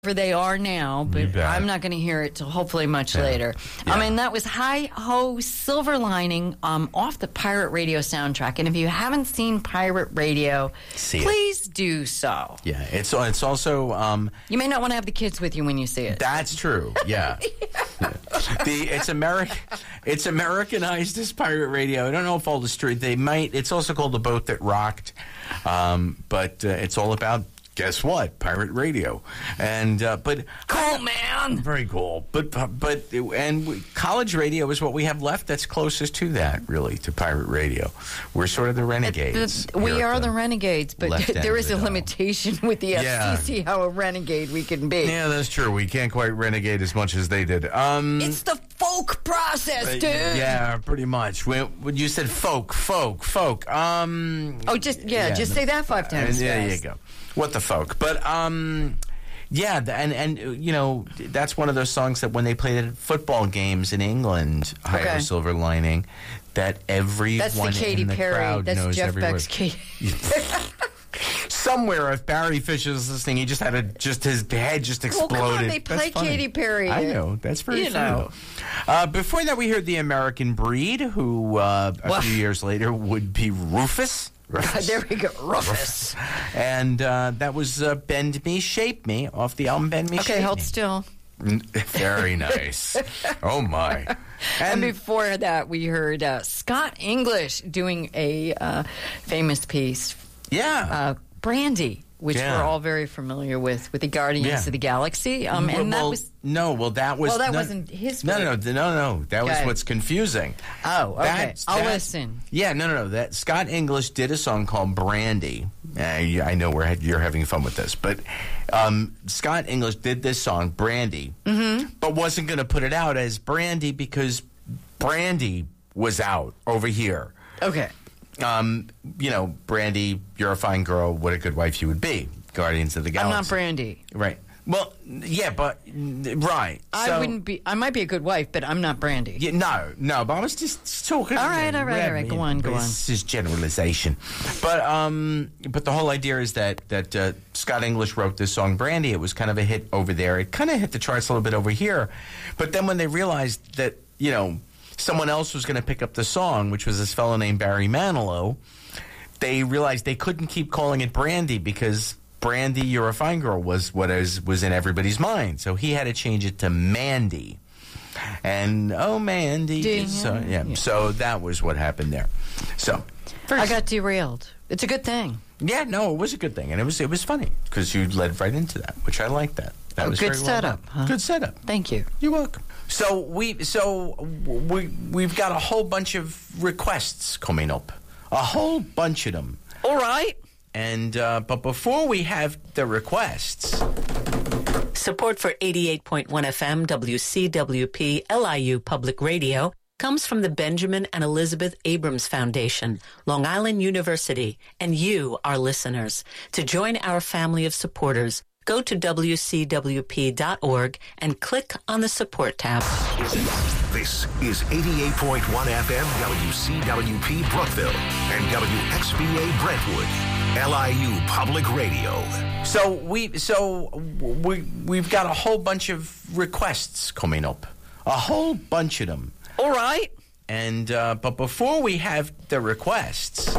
they are now, but I'm not going to hear it till hopefully much later. Yeah. And that was Hi Ho Silver Lining off the Pirate Radio soundtrack. And if you haven't seen Pirate Radio, please do so. Yeah, it's also... you may not want to have the kids with you when you see it. That's true, yeah. It's Americanized as Pirate Radio. I don't know if all the street... It's also called The Boat That Rocked, but it's all about... Guess what? Pirate Radio, and but cool, man, very cool. But college radio is what we have left. That's closest to that, really, to Pirate Radio. We're sort of the renegades. We are the renegades, but there is a limitation with the FCC how a renegade we can be. Yeah, that's true. We can't quite renegade as much as they did. It's the folk process, dude. Yeah, pretty much. When you said folk. Just say that 5 times. There you go. What the folk? But yeah, and you know, that's one of those songs that when they played at football games in England, Hi Ho Silver Lining, that everyone in the crowd knows every word. That's Jeff Beck's Katy. Somewhere, if Barry Fisher's listening, he just had his head just exploded. Well, come on, they play Katy Perry. I know, that's very funny. Before that, we heard The American Breed, who a few years later would be Rufus. There we go, Rufus. And that was Bend Me, Shape Me off the album Bend Me, Shape Me. Okay, hold still. Very nice. Oh, my. And before that, we heard Scott English doing a famous piece. Yeah. Brandy, which we're all very familiar with the Guardians of the Galaxy. That wasn't his fault. No. That was what's confusing. Oh, okay. I'll listen. Yeah, no. That Scott English did a song called Brandy. I know you're having fun with this, but Scott English did this song, Brandy, but wasn't going to put it out as Brandy because Brandy was out over here. Okay. You know, Brandy, you're a fine girl. What a good wife you would be. Guardians of the Galaxy. I'm not Brandy. Right. Well, yeah, but right. I wouldn't be. I might be a good wife, but I'm not Brandy. Yeah, no. But I was just talking. All right. Go on. This is generalization, but the whole idea is that Scott English wrote this song Brandy. It was kind of a hit over there. It kind of hit the charts a little bit over here, but then when they realized that someone else was going to pick up the song, which was this fellow named Barry Manilow, they realized they couldn't keep calling it Brandy because Brandy, You're a Fine Girl was what was in everybody's mind. So he had to change it to Mandy. And, Mandy. So that was what happened there. So I got derailed. It's a good thing. Yeah, no, it was a good thing. And it was funny because you led right into that, which I like that. That was good setup. Huh? Good setup. Thank you. You're welcome. So we've got a whole bunch of requests coming up, a whole bunch of them. All right. And but before we have the requests, support for 88.1 FM WCWP LIU Public Radio comes from the Benjamin and Elizabeth Abrams Foundation, Long Island University, and you, our listeners. To join our family of supporters, go to WCWP.org and click on the support tab. This is 88.1 FM WCWP Brookville and WXBA Brentwood, LIU Public Radio. So we've got a whole bunch of requests coming up, a whole bunch of them. All right. And but before we have the requests.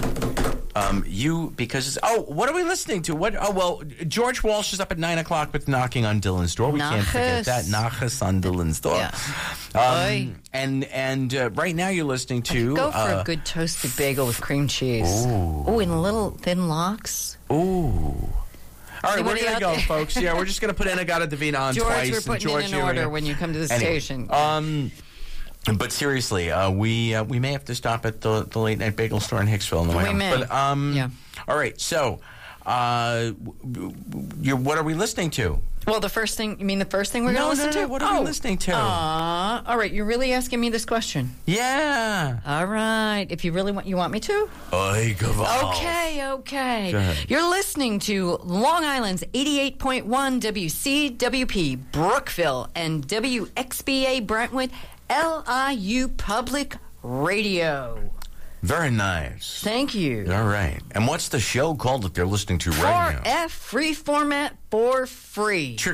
What are we listening to? George Walsh is up at 9 o'clock with Knocking on Dylan's Door. We can't forget that. Nachas on Dylan's Door. Yeah. And right now you're listening to... Go for a good toasted bagel with cream cheese. Ooh, and little thin locks. Ooh. All right, we're going to go, folks. Yeah, we're just going to put Inagata Divina on George, twice. We're putting it in order when you come to the station. But seriously, we may have to stop at the late night bagel store in Hicksville on the way home. May. But all right. So, what are we listening to? Well, the first thing we're going to listen to? What are we listening to? All right. You're really asking me this question? Yeah. All right. If you really want me to? Okay. Go ahead. You're listening to Long Island's 88.1 WCWP Brookville and WXBA Brentwood LIU Public Radio. Very nice. Thank you. All right. And what's the show called that they're listening to right now? 4F, free format for free.